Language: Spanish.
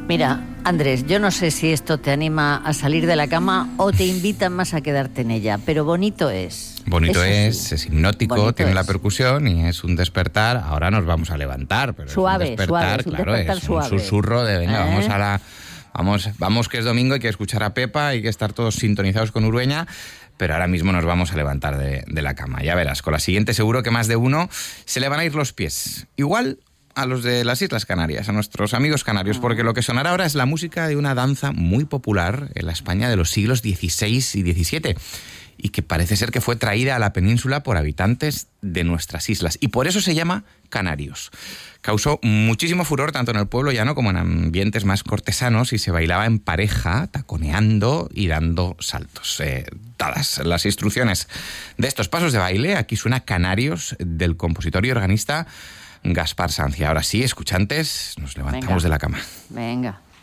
Mira, Andrés, yo no sé si esto te anima a salir de la cama o te invita más a quedarte en ella, pero bonito es. Bonito Eso sí. es hipnótico, Bonito tiene es. la percusión y es un despertar. Ahora nos vamos a levantar, pero Suave, es un despertar, suave, es un claro, despertar es suave. un susurro de venga, ¿Eh? vamos que es domingo, hay que escuchar a Pepa, hay que estar todos sintonizados con Urueña. Pero ahora mismo nos vamos a levantar de la cama. Ya verás, con la siguiente seguro que más de uno se le van a ir los pies. Igual a los de las Islas Canarias, a nuestros amigos canarios, porque lo que sonará ahora es la música de una danza muy popular en la España de los siglos XVI y XVII y que parece ser que fue traída a la península por habitantes de nuestras islas y por eso se llama canarios. Causó muchísimo furor tanto en el pueblo llano como en ambientes más cortesanos y se bailaba en pareja, taconeando y dando saltos. Dadas las instrucciones de estos pasos de baile, aquí suena Canarios del compositor y organista Gaspar Sanz. Y ahora sí, escuchantes, nos levantamos de la cama. Venga.